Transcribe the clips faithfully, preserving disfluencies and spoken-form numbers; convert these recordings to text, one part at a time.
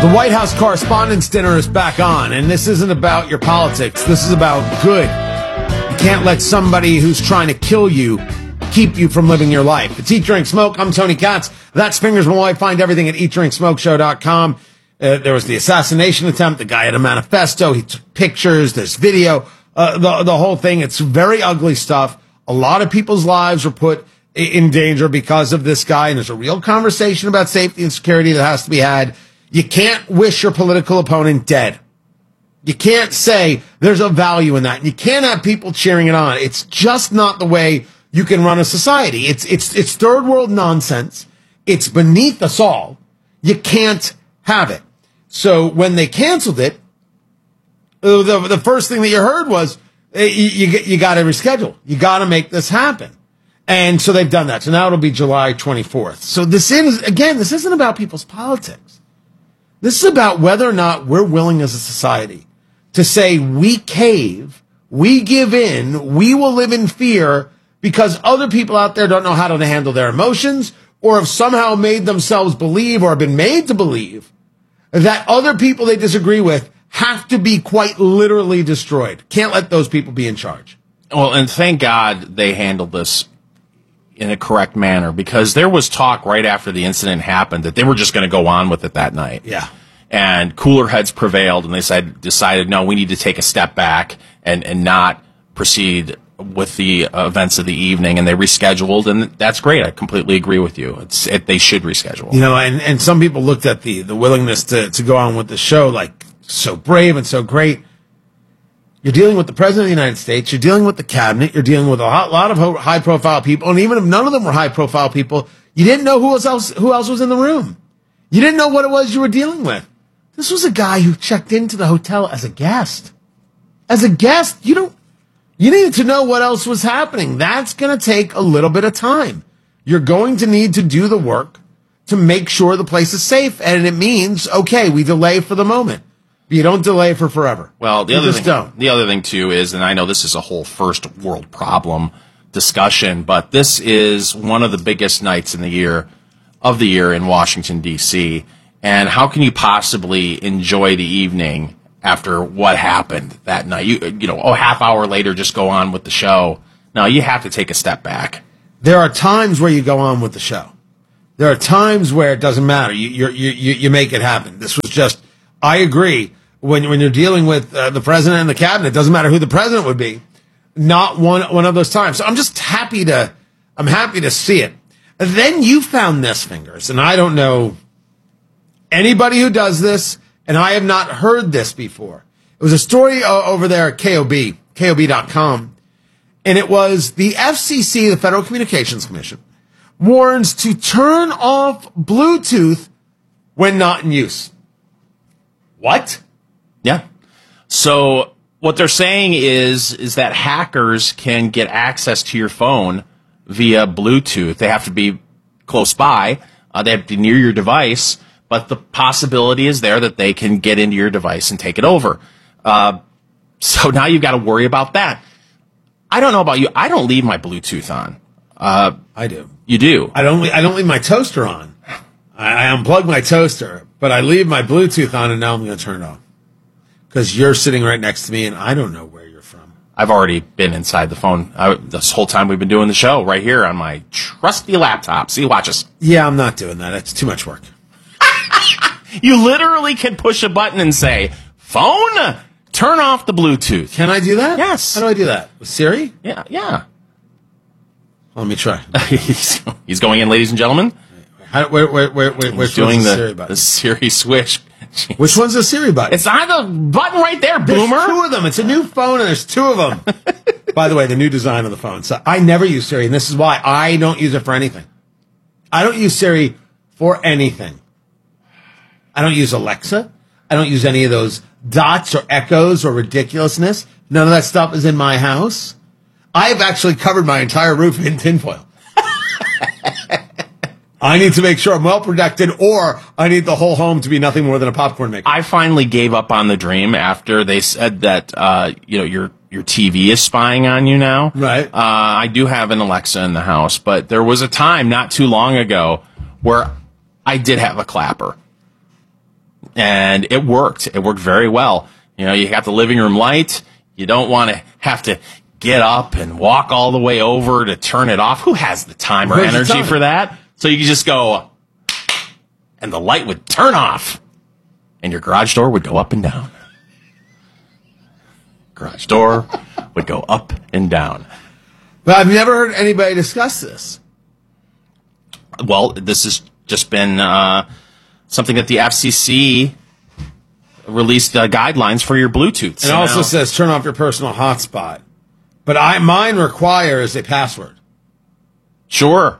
The White House Correspondents' Dinner is back on, and this isn't about your politics. This is about good. You can't let somebody who's trying to kill you keep you from living your life. It's Eat, Drink, Smoke. I'm Tony Katz. That's Fingers Malloy. Find everything at eat drink smoke show dot com. Uh, there was the assassination attempt. The guy had a manifesto. He took pictures. There's video. Uh, the, the whole thing. It's very ugly stuff. A lot of people's lives were put in danger because of this guy, and there's a real conversation about safety and security that has to be had. You can't wish your political opponent dead. You can't say there's a value in that. You can't have people cheering it on. It's just not the way you can run a society. It's it's it's third world nonsense. It's beneath us all. You can't have it. So when they canceled it, the the first thing that you heard was you you, you got to reschedule. You got to make this happen. And so they've done that. So now it'll be July twenty-fourth. So this is, again, this isn't about people's politics. This is about whether or not we're willing as a society to say we cave, we give in, we will live in fear because other people out there don't know how to handle their emotions or have somehow made themselves believe or have been made to believe that other people they disagree with have to be quite literally destroyed. Can't let those people be in charge. Well, and thank God they handled this in a correct manner, because there was talk right after the incident happened that they were just going to go on with it that night. Yeah. And cooler heads prevailed, and they said, decided, no, we need to take a step back and, and not proceed with the events of the evening, and they rescheduled, and that's great. I completely agree with you. It's it, they should reschedule. You know, and, and some people looked at the, the willingness to, to go on with the show like so brave and so great. You're dealing with the President of the United States. You're dealing with the cabinet. You're dealing with a lot of high-profile people. And even if none of them were high-profile people, you didn't know who else, who else was in the room. You didn't know what it was you were dealing with. This was a guy who checked into the hotel as a guest. As a guest, you don't, you needed to know what else was happening. That's going to take a little bit of time. You're going to need to do the work to make sure the place is safe. And it means, okay, we delay for the moment. You don't delay for forever. Well, the you other just thing, don't. the other thing too is, and I know this is a whole first world problem discussion, but this is one of the biggest nights in the year of the year in Washington D C. And how can you possibly enjoy the evening after what happened that night? You, you know, a half hour later, just go on with the show. No, you have to take a step back. There are times where you go on with the show. There are times where it doesn't matter. You you you you make it happen. This was just. I agree. When when you're dealing with uh, the president and the cabinet, it doesn't matter who the president would be. Not one one of those times. So I'm just happy to I'm happy to see it. And then you found this, Fingers, and I don't know anybody who does this, and I have not heard this before. It was a story uh, over there at K O B, K O B dot com, and it was the F C C, the Federal Communications Commission, warns to turn off Bluetooth when not in use. What? Yeah. So what they're saying is is that hackers can get access to your phone via Bluetooth. They have to be close by. Uh, they have to be near your device, but the possibility is there that they can get into your device and take it over. Uh, so now you've got to worry about that. I don't know about you. I don't leave my Bluetooth on. Uh, I do. You do? I don't. I don't leave my toaster on. I, I unplug my toaster, but I leave my Bluetooth on, and now I'm going to turn it off because you're sitting right next to me, and I don't know where you're from. I've already been inside the phone I, this whole time we've been doing the show, right here on my trusty laptop. See, watch us. Yeah, I'm not doing that. It's too much work. You literally can push a button and say, "Phone, turn off the Bluetooth." Can I do that? Yes. How do I do that? With Siri? Yeah, yeah. Let me try. he's, he's going in, ladies and gentlemen. How, wait, wait, wait, wait. Which doing one's the, the Siri button? The Siri switch. Jeez. Which one's the Siri button? It's on the button right there, There's boomer. two of them. It's a new phone, and there's two of them. By the way, the new design of the phone. So I never use Siri, and this is why I don't use it for anything. I don't use Siri for anything. I don't use Alexa. I don't use any of those dots or echoes or ridiculousness. None of that stuff is in my house. I have actually covered my entire roof in tinfoil. I need to make sure I'm well protected, or I need the whole home to be nothing more than a popcorn maker. I finally gave up on the dream after they said that uh, you know your your T V is spying on you now. Right. Uh, I do have an Alexa in the house, but there was a time not too long ago where I did have a clapper. And it worked. It worked very well. You know, you got the living room light. You don't want to have to get up and walk all the way over to turn it off. Who has the time or Where's the energy time? for that? So you could just go, and the light would turn off, and your garage door would go up and down. Garage door would go up and down. But I've never heard anybody discuss this. Well, this has just been uh, something that the F C C released uh, guidelines for your Bluetooth. It So also now- says turn off your personal hotspot. But I mine requires a password, Sure.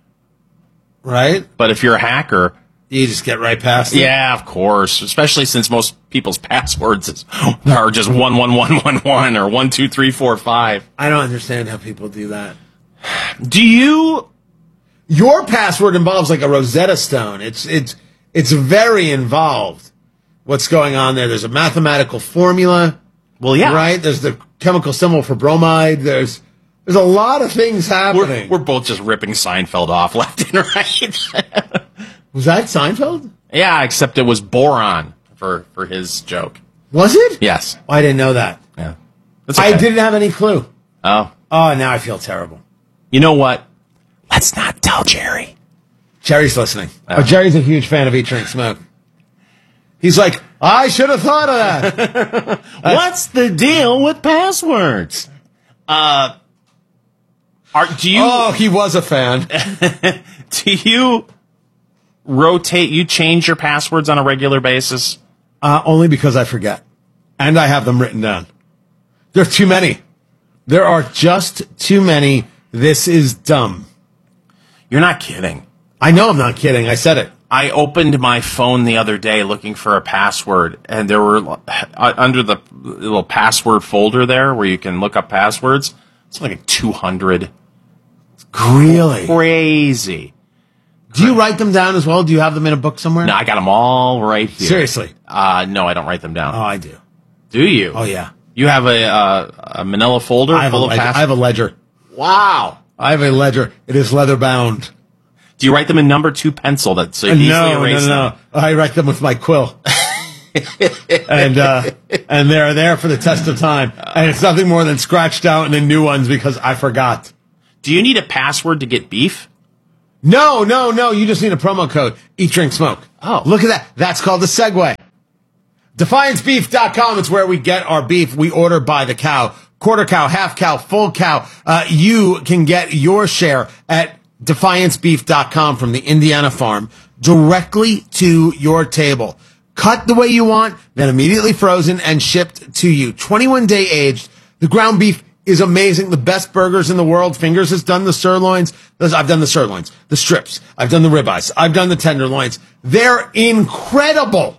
right? But if you're a hacker, You just get right past it. yeah, of course. Especially since most people's passwords is, are just one one one one one or one two three four five. I don't understand how people do that. Do you? Your password involves like a Rosetta Stone. It's it's it's very involved. What's going on there? There's a mathematical formula, Well, yeah. right? There's the chemical symbol for bromide. There's there's a lot of things We're, happening. we're both just ripping Seinfeld off left and right. Was that Seinfeld? Yeah, except it was boron for, for his joke. Was it? Yes. Oh, I didn't know that. Yeah. That's okay. I didn't have any clue. Oh. Oh, now I feel terrible. You know what? Let's not tell Jerry. Jerry's listening. Oh. Oh, Jerry's a huge fan of Eat, Drink, Smoke. He's like, I should have thought of that. What's the deal with passwords? Uh, are, do you Oh, he was a fan. do you rotate? You change your passwords on a regular basis? Uh, only because I forget. And I have them written down. There are too many. There are just too many. This is dumb. You're not kidding. I know I'm not kidding. I said it. I opened my phone the other day looking for a password, and there were uh, under the little password folder there where you can look up passwords. It's like two hundred. Really? Crazy. Do you write them down as well? Do you have them in a book somewhere? No, I got them all right here. Seriously? Uh, no, I don't write them down. Oh, I do. Do you? Oh, yeah. You have a uh, a manila folder I have, a full of ledger. I passwords? have a ledger. Wow. I have a ledger. It is leather bound. Do you write them in number two pencil that so you can easily No, no, erase no, them? no. I write them with my quill. and uh, and they're there for the test of time. And it's nothing more than scratched out and then new ones because I forgot. Do you need a password to get beef? No, no, no. You just need a promo code. Eat, Drink, Smoke. Oh. Look at that. That's called the segue. Defiance Beef dot com. It's where we get our beef. We order by the cow. Quarter cow, half cow, full cow. Uh, you can get your share at Defiance Beef dot com from the Indiana farm directly to your table. Cut the way you want, then immediately frozen and shipped to you. twenty-one day aged. The ground beef is amazing. The best burgers in the world. Fingers has done the sirloins. I've done the sirloins, the strips. I've done the ribeyes. I've done the tenderloins. They're incredible.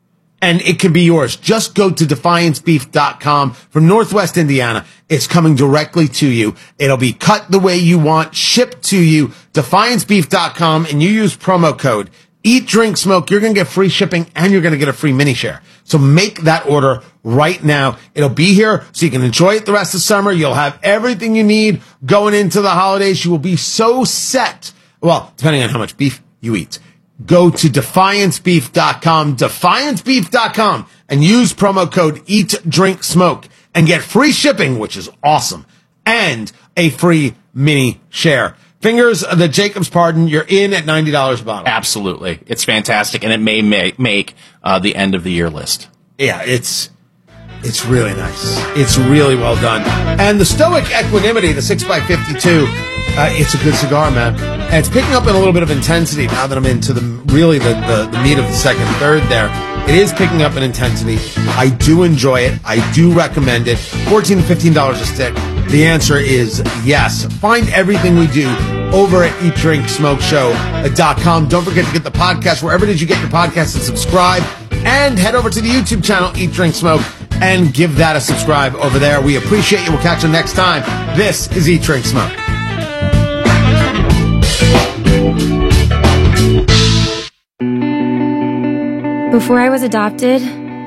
And it can be yours. Just go to Defiance Beef dot com from Northwest Indiana. It's coming directly to you. It'll be cut the way you want, shipped to you. Defiance Beef dot com, and you use promo code Eat, Drink, Smoke. You're going to get free shipping, and you're going to get a free mini share. So make that order right now. It'll be here so you can enjoy it the rest of summer. You'll have everything you need going into the holidays. You will be so set. Well, depending on how much beef you eat. Go to Defiance Beef dot com, Defiance Beef dot com, and use promo code Eat, Drink, Smoke and get free shipping, which is awesome, and a free mini share. Fingers the Jacob's Pardon, you're in at ninety dollars a bottle. Absolutely. It's fantastic, and it may make, make uh, the end of the year list. Yeah, it's it's really nice. It's really well done. And the Stoic Equanimity, the six by fifty-two, uh, it's a good cigar, man. And it's picking up in a little bit of intensity now that I'm into the really the, the, the meat of the second third there. It is picking up in intensity. I do enjoy it. I do recommend it. fourteen to fifteen dollars a stick. The answer is yes. Find everything we do over at eat drink smoke show dot com. Don't forget to get the podcast wherever it is you get your podcast and subscribe. And head over to the YouTube channel, Eat, Drink, Smoke, and give that a subscribe over there. We appreciate you. We'll catch you next time. This is Eat, Drink, Smoke. Before I was adopted,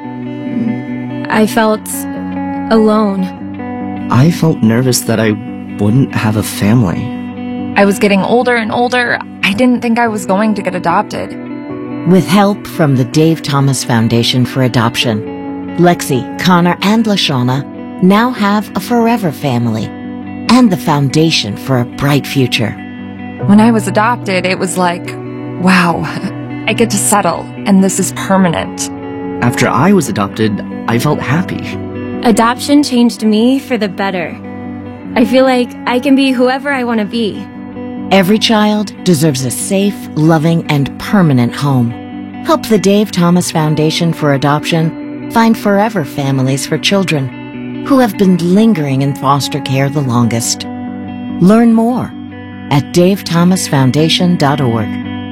I felt alone. I felt nervous that I wouldn't have a family. I was getting older and older. I didn't think I was going to get adopted. With help from the Dave Thomas Foundation for Adoption, Lexi, Connor, and LaShawna now have a forever family and the foundation for a bright future. When I was adopted, it was like, wow, I get to settle, and this is permanent. After I was adopted, I felt happy. Adoption changed me for the better. I feel like I can be whoever I want to be. Every child deserves a safe, loving, and permanent home. Help the Dave Thomas Foundation for Adoption find forever families for children who have been lingering in foster care the longest. Learn more at dave thomas foundation dot org.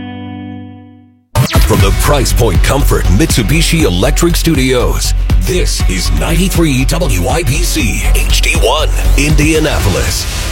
From the Price Point Comfort Mitsubishi Electric Studios, this is ninety-three W I B C H D one, Indianapolis.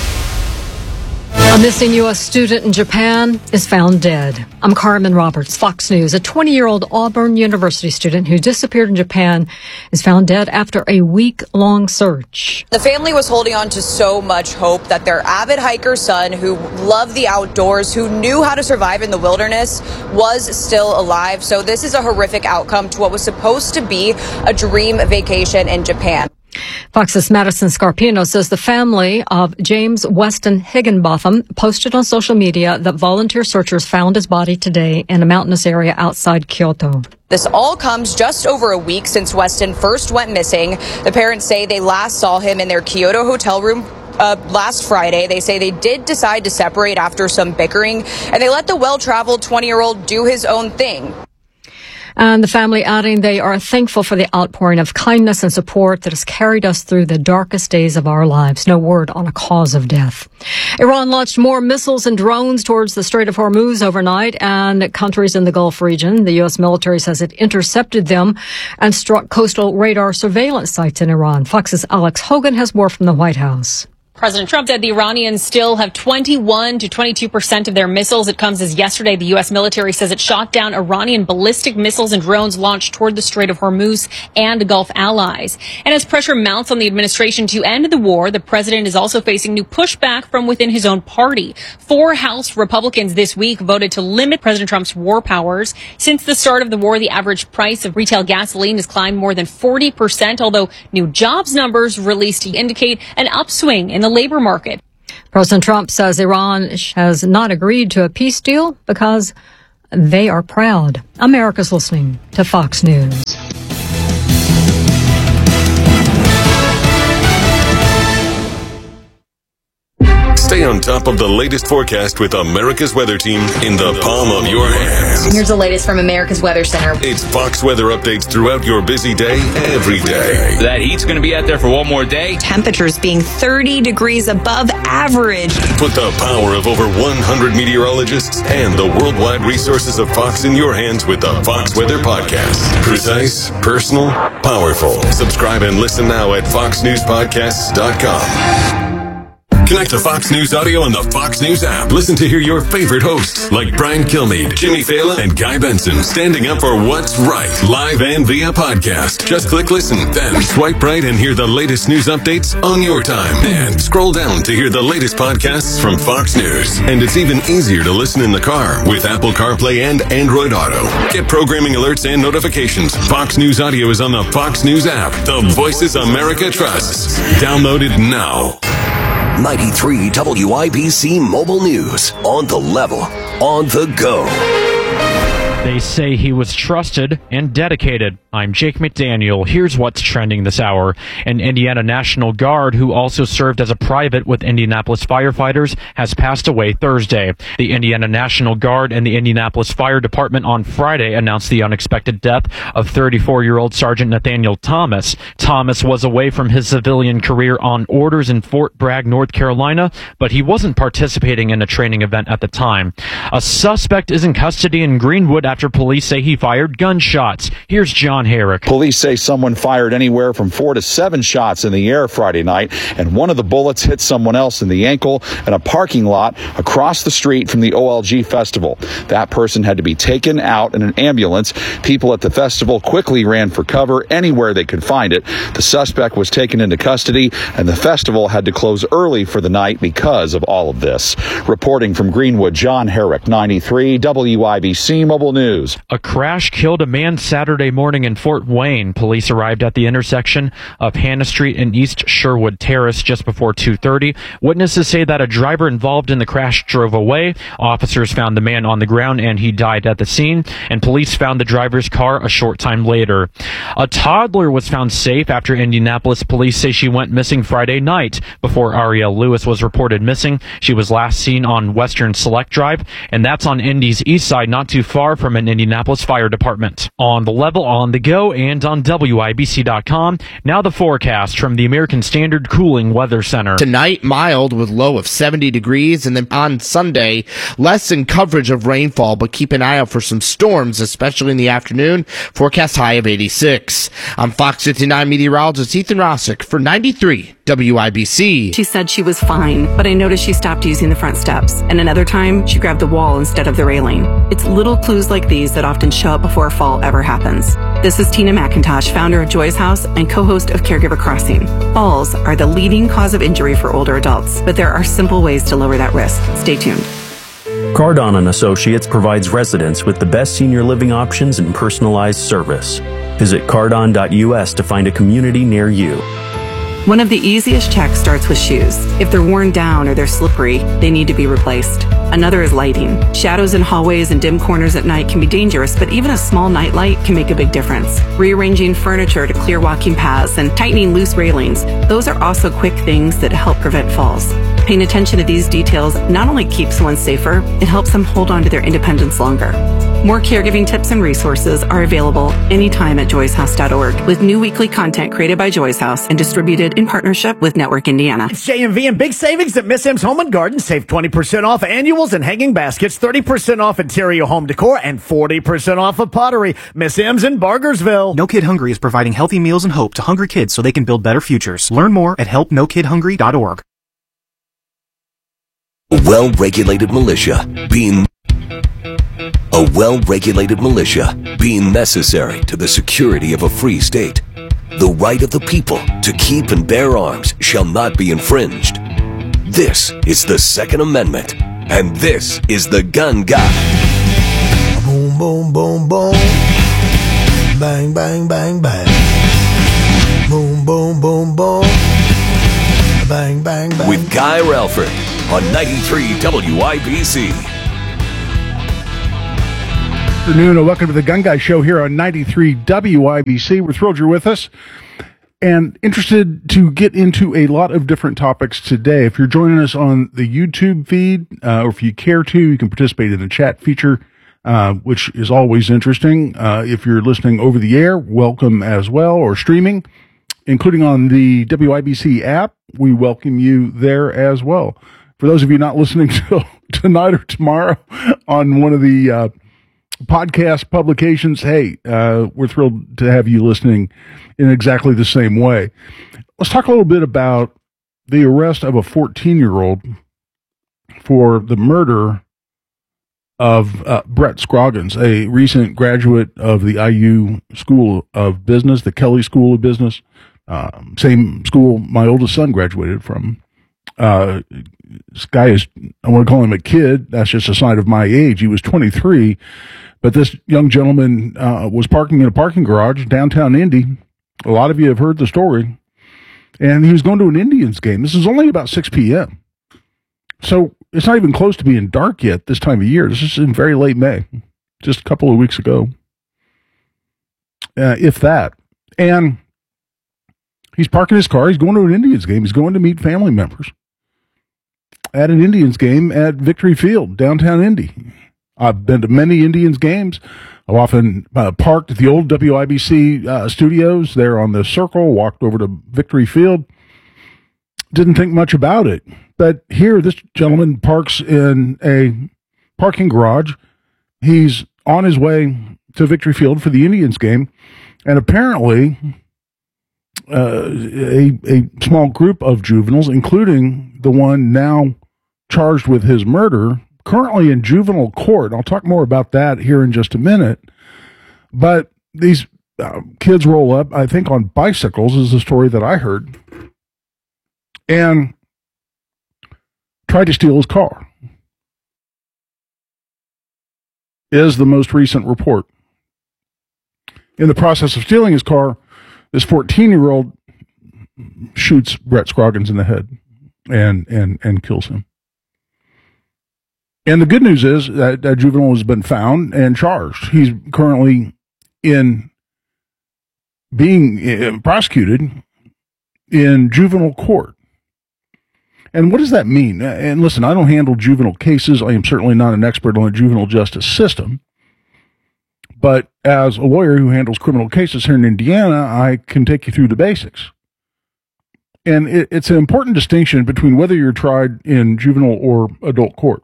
A missing U S student in Japan is found dead. I'm Carmen Roberts, Fox News. A twenty-year-old Auburn University student who disappeared in Japan is found dead after a week-long search. The family was holding on to so much hope that their avid hiker son, who loved the outdoors, who knew how to survive in the wilderness, was still alive. So this is a horrific outcome to what was supposed to be a dream vacation in Japan. Fox's Madison Scarpino says the family of James Weston Higginbotham posted on social media that volunteer searchers found his body today in a mountainous area outside Kyoto. This all comes just over a week since Weston first went missing. The parents say they last saw him in their Kyoto hotel room Uh, last Friday. They say they did decide to separate after some bickering, and they let the well-traveled twenty-year-old do his own thing. And the family adding they are thankful for the outpouring of kindness and support that has carried us through the darkest days of our lives. No word on a cause of death. Iran launched more missiles and drones towards the Strait of Hormuz overnight and countries in the Gulf region. The U S military says it intercepted them and struck coastal radar surveillance sites in Iran. Fox's Alex Hogan has more from the White House. President Trump said the Iranians still have twenty-one to twenty-two percent of their missiles. It comes as yesterday the U S military says it shot down Iranian ballistic missiles and drones launched toward the Strait of Hormuz and Gulf allies. And as pressure mounts on the administration to end the war, the president is also facing new pushback from within his own party. Four House Republicans this week voted to limit President Trump's war powers. Since the start of the war, the average price of retail gasoline has climbed more than forty percent, although new jobs numbers released indicate an upswing in the labor market. President Trump says Iran has not agreed to a peace deal because they are proud. America's listening to Fox News. Stay on top of the latest forecast with America's Weather Team in the palm of your hands. Here's the latest from America's Weather Center. It's Fox weather updates throughout your busy day, every day. That heat's going to be out there for one more day. Temperatures being thirty degrees above average. Put the power of over one hundred meteorologists and the worldwide resources of Fox in your hands with the Fox Weather Podcast. Precise, personal, powerful. Subscribe and listen now at fox news podcasts dot com. Connect to Fox News Audio on the Fox News app. Listen to hear your favorite hosts like Brian Kilmeade, Jimmy Fallon, and Guy Benson standing up for what's right, live and via podcast. Just click listen, then swipe right and hear the latest news updates on your time. And scroll down to hear the latest podcasts from Fox News. And it's even easier to listen in the car with Apple CarPlay and Android Auto. Get programming alerts and notifications. Fox News Audio is on the Fox News app. The voices America trusts. Download it now. ninety-three W I B C Mobile News. On the level, on the go. They say he was trusted and dedicated. I'm Jake McDaniel. Here's what's trending this hour. An Indiana National Guard who also served as a private with Indianapolis firefighters has passed away Thursday. The Indiana National Guard and the Indianapolis Fire Department on Friday announced the unexpected death of thirty-four-year-old Sergeant Nathaniel Thomas. Thomas was away from his civilian career on orders in Fort Bragg, North Carolina, but he wasn't participating in a training event at the time. A suspect is in custody in Greenwood after police say he fired gunshots. Here's John Herrick. Police say someone fired anywhere from four to seven shots in the air Friday night, and one of the bullets hit someone else in the ankle in a parking lot across the street from the O L G festival. That person had to be taken out in an ambulance. People at the festival quickly ran for cover anywhere they could find it. The suspect was taken into custody, and the festival had to close early for the night because of all of this. Reporting from Greenwood, John Herrick, ninety-three W I B C Mobile News. News. A crash killed a man Saturday morning in Fort Wayne. Police arrived at the intersection of Hannah Street and East Sherwood Terrace just before two thirty. Witnesses say that a driver involved in the crash drove away. Officers found the man on the ground and he died at the scene, and police found the driver's car a short time later. A toddler was found safe after Indianapolis police say she went missing Friday night. Before Ariel Lewis was reported missing, she was last seen on Western Select Drive, and that's on Indy's east side, not too far from an Indianapolis fire department. On the level, on the go, and on W I B C dot com. Now the forecast from the American Standard Cooling Weather Center. Tonight, mild with low of seventy degrees, and then on Sunday, less in coverage of rainfall, but keep an eye out for some storms, especially in the afternoon. Forecast high of eighty-six. I'm Fox fifty-nine meteorologist Ethan Rossick for ninety-three W I B C. She said she was fine, but I noticed she stopped using the front steps. And another time, she grabbed the wall instead of the railing. It's little clues like these that often show up before a fall ever happens. This is Tina McIntosh, founder of Joy's House and co-host of Caregiver Crossing. Falls are the leading cause of injury for older adults, but there are simple ways to lower that risk. Stay tuned. Cardon and Associates provides residents with the best senior living options and personalized service. Visit cardon dot U S to find a community near you. One of the easiest checks starts with shoes. If they're worn down or they're slippery, they need to be replaced. Another is lighting. Shadows in hallways and dim corners at night can be dangerous, but even a small nightlight can make a big difference. Rearranging furniture to clear walking paths and tightening loose railings, those are also quick things that help prevent falls. Paying attention to these details not only keeps someone safer, it helps them hold on to their independence longer. More caregiving tips and resources are available anytime at joys house dot org, with new weekly content created by Joy's House and distributed in partnership with Network Indiana. It's J M V and big savings at Miss M's Home and Garden. Save twenty percent off annuals and hanging baskets, thirty percent off interior home decor, and forty percent off of pottery. Miss M's in Bargersville. No Kid Hungry is providing healthy meals and hope to hungry kids so they can build better futures. Learn more at help no kid hungry dot org. A well-regulated militia being a well-regulated militia being necessary to the security of a free state. The right of the people to keep and bear arms shall not be infringed. This is the Second Amendment, and this is the Gun Guy. Boom, boom, boom, boom. Bang, bang, bang, bang. Boom, boom, boom, boom. Bang, bang, bang. With Guy Relford on ninety-three W I B C. Good afternoon and welcome to the Gun Guy Show here on ninety-three W I B C. We're thrilled you're with us and interested to get into a lot of different topics today. If you're joining us on the YouTube feed, uh, or if you care to, you can participate in the chat feature, uh, which is always interesting. Uh, if you're listening over the air, welcome as well, or streaming, including on the W I B C app, we welcome you there as well. For those of you not listening to tonight or tomorrow on one of the uh, podcast publications, hey, uh, we're thrilled to have you listening in exactly the same way. Let's talk a little bit about the arrest of a fourteen-year-old for the murder of uh, Brett Scroggins, a recent graduate of the I U School of Business, the Kelley School of Business, um, same school my oldest son graduated from. Uh, this guy is, I want to call him a kid. That's just a sign of my age. He was twenty-three, but this young gentleman uh, was parking in a parking garage downtown Indy. A lot of you have heard the story. And he was going to an Indians game. This is only about six p.m. So it's not even close to being dark yet this time of year. This is in very late May, just a couple of weeks ago, uh, if that. And he's parking his car. He's going to an Indians game. He's going to meet family members at an Indians game at Victory Field, downtown Indy. I've been to many Indians games. I've often uh, parked at the old W I B C uh, studios there on the Circle, walked over to Victory Field. Didn't think much about it. But here, this gentleman parks in a parking garage. He's on his way to Victory Field for the Indians game. And apparently, uh, a, a small group of juveniles, including the one now charged with his murder, currently in juvenile court. I'll talk more about that here in just a minute. But these uh, kids roll up, I think on bicycles is the story that I heard, and tried to steal his car. is the most recent report. In the process of stealing his car, this fourteen-year-old shoots Brett Scroggins in the head and, and, and kills him. And the good news is that that juvenile has been found and charged. He's currently in being uh, prosecuted in juvenile court. And what does that mean? And listen, I don't handle juvenile cases. I am certainly not an expert on the juvenile justice system. But as a lawyer who handles criminal cases here in Indiana, I can take you through the basics. And it, it's an important distinction between whether you're tried in juvenile or adult court.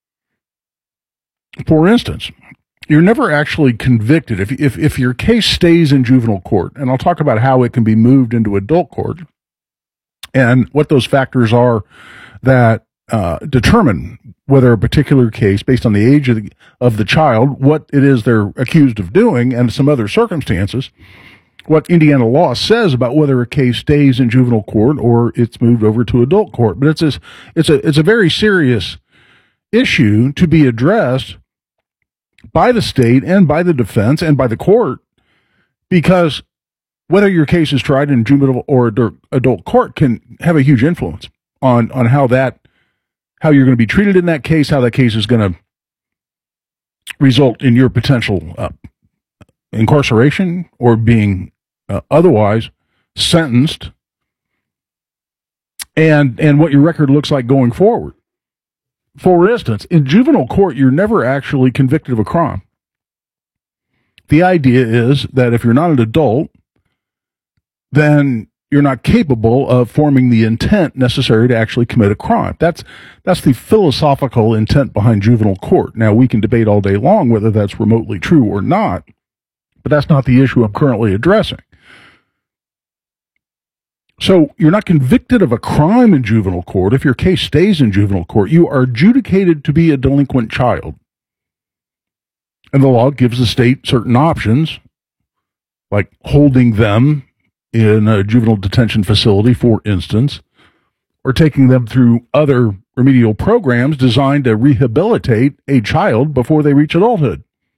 For instance, you're never actually convicted. If, if, if your case stays in juvenile court, and I'll talk about how it can be moved into adult court, and what those factors are that uh, determine whether a particular case, based on the age of the, of the child, what it is they're accused of doing, and some other circumstances, what Indiana law says about whether a case stays in juvenile court or it's moved over to adult court. But it's a, it's a, it's a very serious issue to be addressed by the state and by the defense and by the court, because whether your case is tried in juvenile or adult court can have a huge influence on, on how that, how you're going to be treated in that case, how that case is going to result in your potential uh, incarceration or being uh, otherwise sentenced, and, and what your record looks like going forward. For instance, in juvenile court, you're never actually convicted of a crime. The idea is that if you're not an adult, then you're not capable of forming the intent necessary to actually commit a crime. That's that's the philosophical intent behind juvenile court. Now, we can debate all day long whether that's remotely true or not, but that's not the issue I'm currently addressing. So you're not convicted of a crime in juvenile court. If your case stays in juvenile court, you are adjudicated to be a delinquent child. And the law gives the state certain options, like holding them in a juvenile detention facility, for instance, or taking them through other remedial programs designed to rehabilitate a child before they reach adulthood.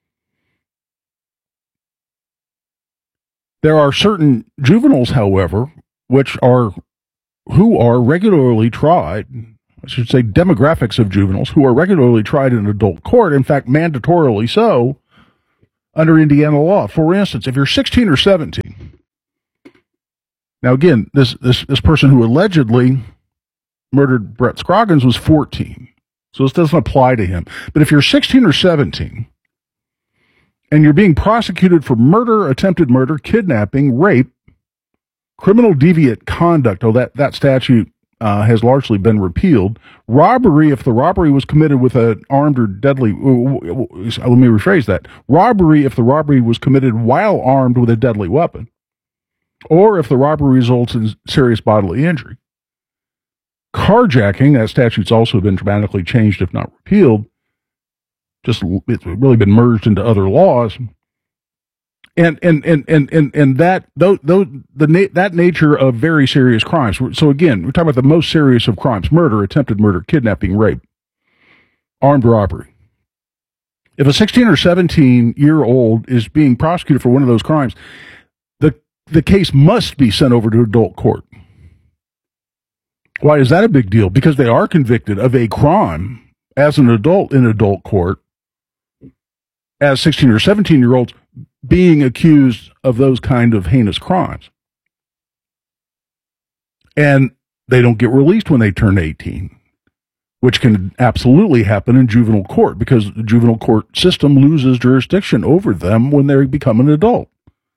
There are certain juveniles, however, which are, who are regularly tried, I should say demographics of juveniles, who are regularly tried in adult court, in fact, mandatorily so, under Indiana law. For instance, if you're sixteen or seventeen, now again, this, this, this person who allegedly murdered Brett Scroggins was fourteen, so this doesn't apply to him. But if you're sixteen or seventeen, and you're being prosecuted for murder, attempted murder, kidnapping, rape, criminal deviant conduct, oh, that, that statute uh, has largely been repealed. Robbery, if the robbery was committed with an armed or deadly, let me rephrase that. Robbery, if the robbery was committed while armed with a deadly weapon, or if the robbery results in serious bodily injury. Carjacking, that statute's also been dramatically changed, if not repealed. Just, it's really been merged into other laws. And and and and and and that though though the na- that nature of very serious crimes. So again, we're talking about the most serious of crimes: murder, attempted murder, kidnapping, rape, armed robbery. If a sixteen or seventeen year old is being prosecuted for one of those crimes, the the case must be sent over to adult court. Why is that a big deal? Because they are convicted of a crime as an adult in adult court, as sixteen or seventeen year olds being accused of those kind of heinous crimes. And they don't get released when they turn eighteen, which can absolutely happen in juvenile court, because the juvenile court system loses jurisdiction over them when they become an adult.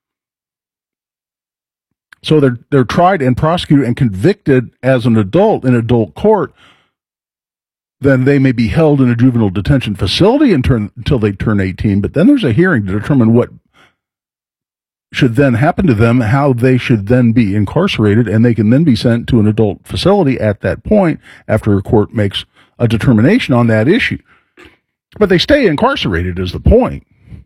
So they're they're tried and prosecuted and convicted as an adult in adult court. Then they may be held in a juvenile detention facility and turn, until they turn eighteen. But then there's a hearing to determine what should then happen to them, how they should then be incarcerated, and they can then be sent to an adult facility at that point after a court makes a determination on that issue. But they stay incarcerated is the point.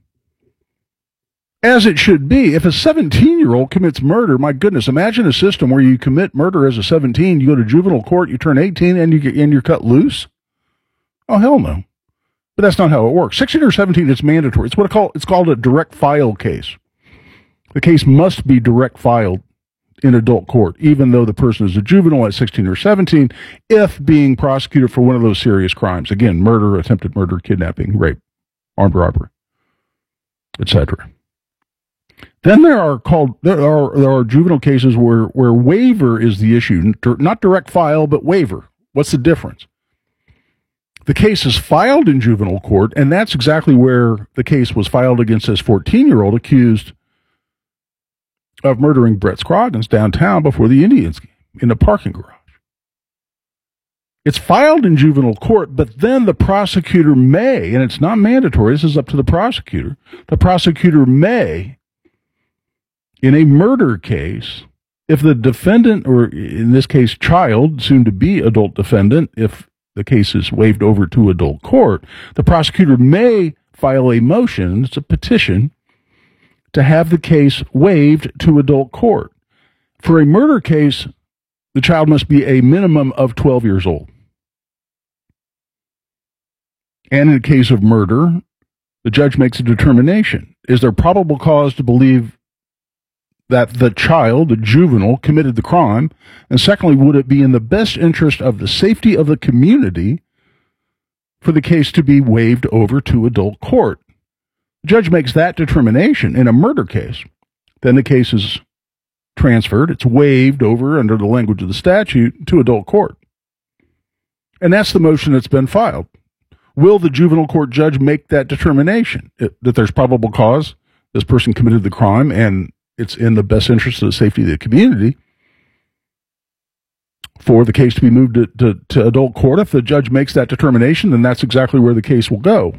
As it should be. If a seventeen-year-old commits murder, my goodness, imagine a system where you commit murder as a seventeen, you go to juvenile court, you turn eighteen, and, you get, and you're cut loose. Oh, hell no. But that's not how it works. sixteen or seventeen is mandatory. It's what I call, it's called a direct file case. The case must be direct filed in adult court, even though the person is a juvenile at sixteen or seventeen, if being prosecuted for one of those serious crimes. Again, murder, attempted murder, kidnapping, rape, armed robbery, et cetera. Then there are called there are there are juvenile cases where where waiver is the issue, not direct file, but waiver. What's the difference? The case is filed in juvenile court, and that's exactly where the case was filed against this fourteen-year-old accused of murdering Brett Scroggins downtown before the Indians game in a parking garage. It's filed in juvenile court, but then the prosecutor may, and it's not mandatory, this is up to the prosecutor, the prosecutor may, in a murder case, if the defendant, or in this case child, soon to be adult defendant, if the case is waived over to adult court, the prosecutor may file a motion, it's a petition, to have the case waived to adult court. For a murder case, the child must be a minimum of twelve years old. And in a case of murder, the judge makes a determination. Is there probable cause to believe that the child, the juvenile, committed the crime? And secondly, would it be in the best interest of the safety of the community for the case to be waived over to adult court? The judge makes that determination in a murder case. Then the case is transferred. It's waived over under the language of the statute to adult court. And that's the motion that's been filed. Will the juvenile court judge make that determination it, that there's probable cause, this person committed the crime, and it's in the best interest of the safety of the community for the case to be moved to, to, to adult court? If the judge makes that determination, then that's exactly where the case will go.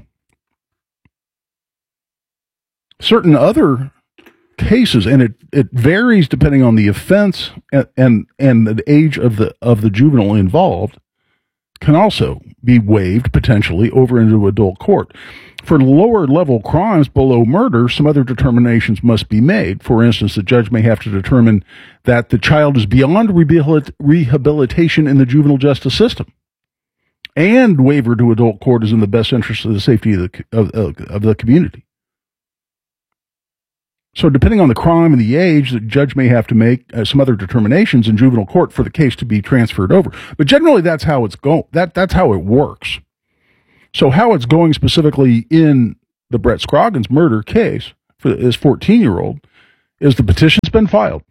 Certain other cases, and it, it varies depending on the offense and, and, and the age of the, of the juvenile involved, can also be waived potentially over into adult court. For lower level crimes below murder, some other determinations must be made. For instance, the judge may have to determine that the child is beyond rehabilit- rehabilitation in the juvenile justice system, and waiver to adult court is in the best interest of the safety of the, of, of, of the community. So depending on the crime and the age, the judge may have to make uh, some other determinations in juvenile court for the case to be transferred over. But generally, that's how it's go. That that's how it works. So how it's going specifically in the Brett Scroggins murder case for this fourteen-year-old is the petition's been filed.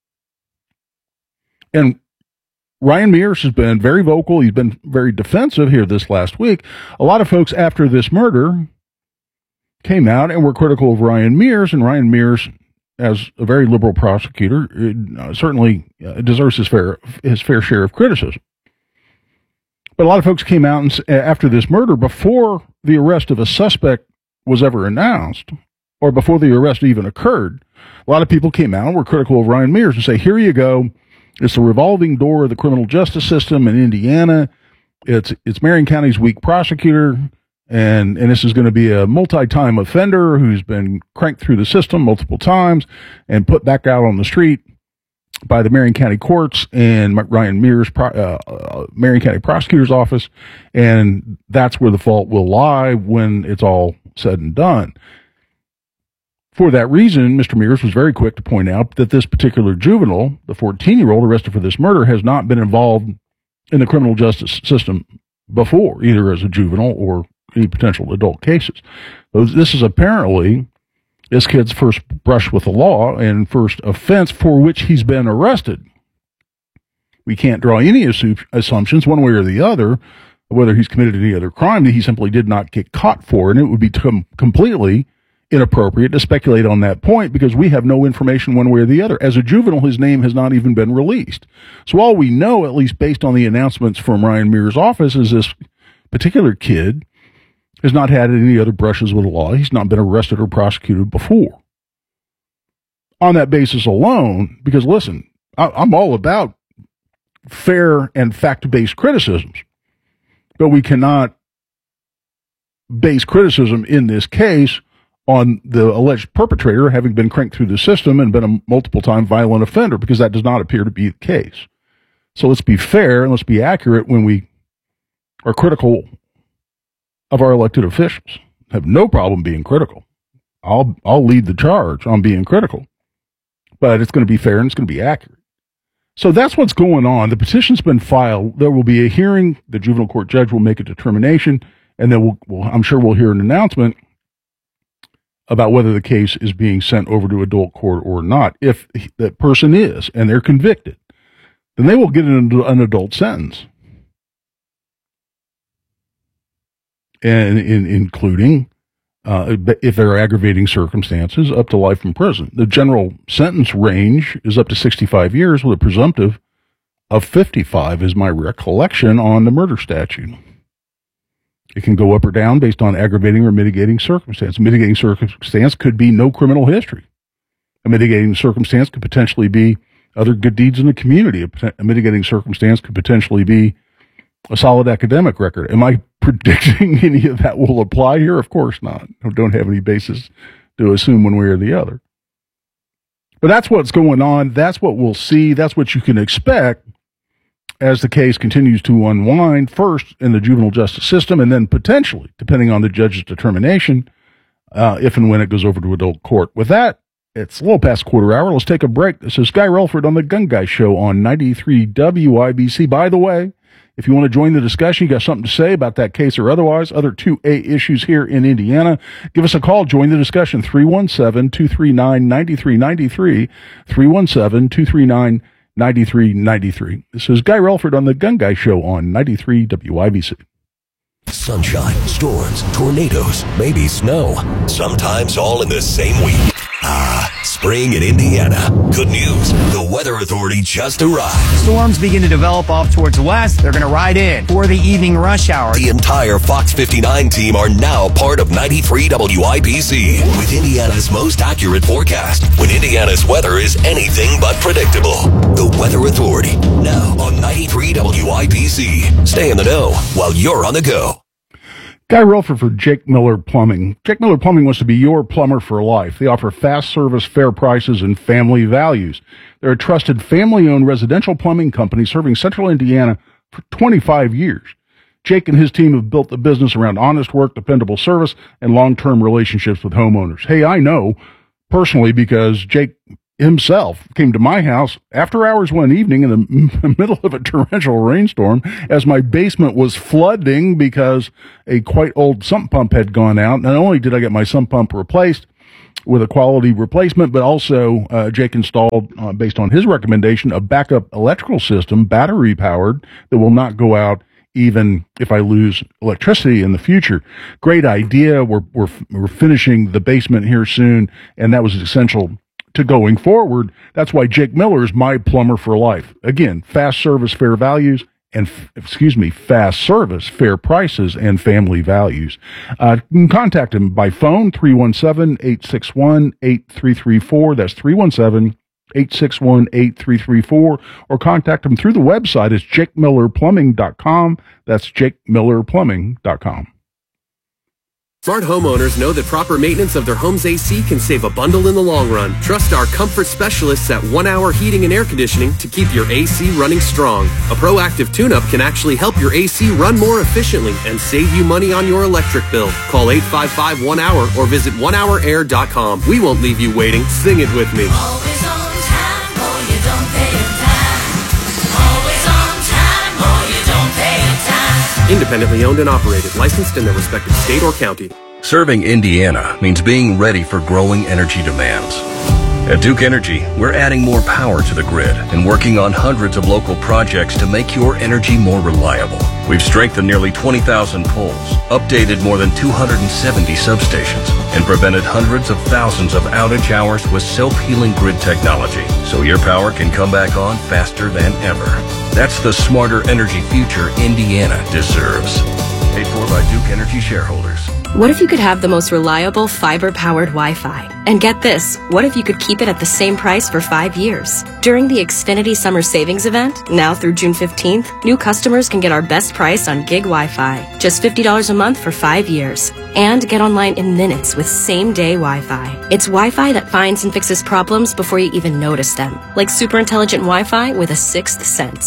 And Ryan Mears has been very vocal. He's been very defensive here this last week. A lot of folks after this murder came out and were critical of Ryan Mears, and Ryan Mears, as a very liberal prosecutor, uh, certainly uh, deserves his fair his fair share of criticism. But a lot of folks came out and, uh, after this murder, before the arrest of a suspect was ever announced, or before the arrest even occurred, a lot of people came out and were critical of Ryan Mears and say, here you go, it's the revolving door of the criminal justice system in Indiana, it's it's Marion County's weak prosecutor, And and this is going to be a multi-time offender who's been cranked through the system multiple times and put back out on the street by the Marion County courts and Ryan Mears' uh, uh, Marion County prosecutor's office, and that's where the fault will lie when it's all said and done. For that reason, Mister Mears was very quick to point out that this particular juvenile, the fourteen-year-old arrested for this murder, has not been involved in the criminal justice system before, either as a juvenile or any potential adult cases. This is apparently this kid's first brush with the law and first offense for which he's been arrested. We can't draw any assu- assumptions one way or the other whether he's committed any other crime that he simply did not get caught for, and it would be com- completely inappropriate to speculate on that point because we have no information one way or the other. As a juvenile, his name has not even been released. So all we know, at least based on the announcements from Ryan Mears' office, is this particular kid has not had any other brushes with the law. He's not been arrested or prosecuted before. On that basis alone, because listen, I, I'm all about fair and fact-based criticisms, but we cannot base criticism in this case on the alleged perpetrator having been cranked through the system and been a multiple-time violent offender, because that does not appear to be the case. So let's be fair and let's be accurate when we are critical of our elected officials. I have no problem being critical. I'll I'll lead the charge on being critical, but it's going to be fair and it's going to be accurate. So that's what's going on. The petition's been filed. There will be a hearing. The juvenile court judge will make a determination, and then we'll, we'll, I'm sure we'll hear an announcement about whether the case is being sent over to adult court or not. If that person is, and they're convicted, then they will get an, an adult sentence, and in, including, uh, if there are aggravating circumstances, up to life in prison. The general sentence range is up to sixty-five years with a presumptive of fifty-five, is my recollection on the murder statute. It can go up or down based on aggravating or mitigating circumstance. Mitigating circumstance could be no criminal history. A mitigating circumstance could potentially be other good deeds in the community. A, a mitigating circumstance could potentially be a solid academic record. Am I predicting any of that will apply here? Of course not. I don't have any basis to assume one way or the other. But that's what's going on. That's what we'll see. That's what you can expect as the case continues to unwind, first in the juvenile justice system, and then potentially, depending on the judge's determination, uh, if and when it goes over to adult court. With that, it's a little past quarter hour. Let's take a break. This is Guy Relford on the Gun Guy Show on ninety-three W I B C. By the way, if you want to join the discussion, you got something to say about that case or otherwise, other two A issues here in Indiana, give us a call. Join the discussion, three one seven, two three nine, nine three nine three, three one seven, two three nine, nine three nine three. This is Guy Relford on the Gun Guy Show on ninety-three W I B C. Sunshine, storms, tornadoes, maybe snow. Sometimes all in the same week. Ah, spring in Indiana. Good news. The Weather Authority just arrived. Storms begin to develop off towards the west. They're going to ride in for the evening rush hour. The entire Fox fifty-nine team are now part of ninety-three W I B C with Indiana's most accurate forecast when Indiana's weather is anything but predictable. The Weather Authority, now on ninety-three W I B C. Stay in the know while you're on the go. Guy Relford for Jake Miller Plumbing. Jake Miller Plumbing wants to be your plumber for life. They offer fast service, fair prices, and family values. They're a trusted family-owned residential plumbing company serving central Indiana for twenty-five years. Jake and his team have built the business around honest work, dependable service, and long-term relationships with homeowners. Hey, I know personally because Jake himself came to my house after hours one evening in the middle of a torrential rainstorm as my basement was flooding because a quite old sump pump had gone out. Not only did I get my sump pump replaced with a quality replacement, but also uh, Jake installed, uh, based on his recommendation, a backup electrical system, battery powered, that will not go out even if I lose electricity in the future. Great idea. We're, we're, we're finishing the basement here soon, and that was essential to going forward. That's why Jake Miller is my plumber for life. Again, fast service, fair values, and, excuse me, fast service, fair prices, and family values. Uh, you can contact him by phone, three one seven, eight six one, eight three three four. That's three one seven, eight six one, eight three three four. Or contact him through the website. It's jake miller plumbing dot com. That's jake miller plumbing dot com. Smart homeowners know that proper maintenance of their home's A C can save a bundle in the long run. Trust our comfort specialists at One Hour Heating and Air Conditioning to keep your A C running strong. A proactive tune-up can actually help your A C run more efficiently and save you money on your electric bill. Call eight five five, one hour or visit one hour air dot com. We won't leave you waiting. Sing it with me. Always on time or you don't pay your time. Always on time or you don't pay your time. Independently owned and operated, licensed in their respective state or county. Serving Indiana means being ready for growing energy demands. At Duke Energy, we're adding more power to the grid and working on hundreds of local projects to make your energy more reliable. We've strengthened nearly twenty thousand poles, updated more than two hundred seventy substations, and prevented hundreds of thousands of outage hours with self-healing grid technology, so your power can come back on faster than ever. That's the smarter energy future Indiana deserves. Paid for by Duke Energy shareholders. What if you could have the most reliable fiber-powered Wi-Fi? And get this, what if you could keep it at the same price for five years? During the Xfinity Summer Savings Event, now through June fifteenth, new customers can get our best price on gig Wi-Fi, just fifty dollars a month for five years. And get online in minutes with same-day Wi-Fi. It's Wi-Fi that finds and fixes problems before you even notice them, like super intelligent Wi-Fi with a sixth sense.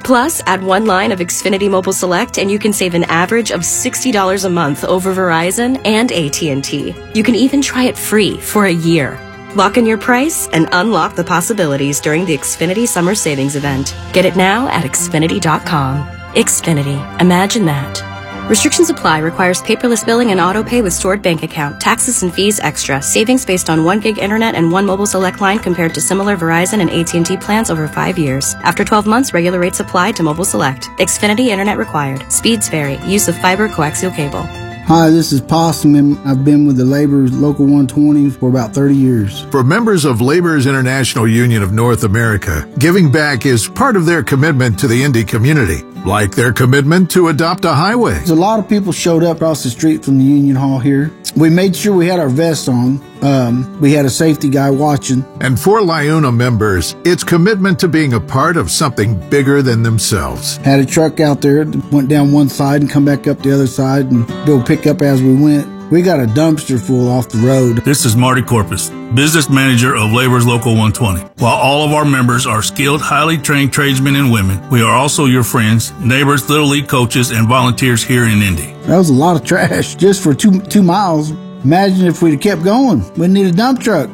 Plus, add one line of Xfinity Mobile Select and you can save an average of sixty dollars a month over Verizon and A T and T. You can even try it free for a year. Lock in your price and unlock the possibilities during the Xfinity Summer Savings Event. Get it now at Xfinity dot com. Xfinity. Imagine that. Restrictions apply. Requires paperless billing and auto pay with stored bank account. Taxes and fees extra. Savings based on one gig internet and one mobile select line compared to similar Verizon and A T and T plans over five years. After twelve months, regular rates apply to mobile select. Xfinity internet required. Speeds vary. Use of fiber coaxial cable. Hi, this is Possum, and I've been with the Laborers Local one twenty for about thirty years. For members of Laborers International Union of North America, giving back is part of their commitment to the Indy community, like their commitment to adopt a highway. A lot of people showed up across the street from the Union Hall here. We made sure we had our vests on. Um, we had a safety guy watching. And for LIUNA members, it's commitment to being a part of something bigger than themselves. Had a truck out there that went down one side and come back up the other side and go pick up as we went. We got a dumpster full off the road. This is Marty Corpus, business manager of Laborers Local one twenty. While all of our members are skilled, highly trained tradesmen and women, we are also your friends, neighbors, Little League coaches, and volunteers here in Indy. That was a lot of trash just for two two miles. Imagine if we'd have kept going. We'd need a dump truck.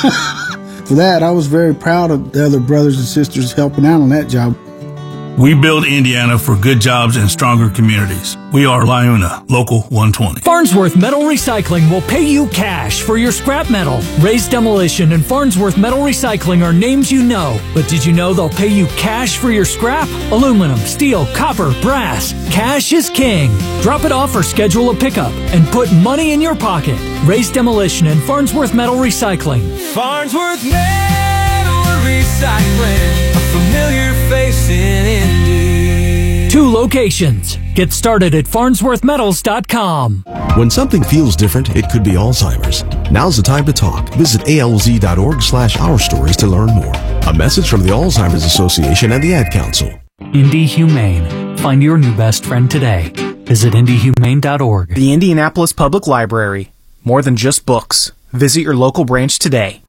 For that, I was very proud of the other brothers and sisters helping out on that job. We build Indiana for good jobs and stronger communities. We are LIUNA, Local one twenty. Farnsworth Metal Recycling will pay you cash for your scrap metal. Raised Demolition and Farnsworth Metal Recycling are names you know. But did you know they'll pay you cash for your scrap? Aluminum, steel, copper, brass. Cash is king. Drop it off or schedule a pickup and put money in your pocket. Raised Demolition and Farnsworth Metal Recycling. Farnsworth Metal Recycling, a familiar face in Indy. Two locations. Get started at farnsworth metals dot com. When something feels different, it could be Alzheimer's. Now's the time to talk. Visit A L Z dot org slash our stories to learn more. A message from the Alzheimer's Association and the Ad Council. Indy Humane. Find your new best friend today. Visit indy humane dot org. The Indianapolis Public Library. More than just books. Visit your local branch today.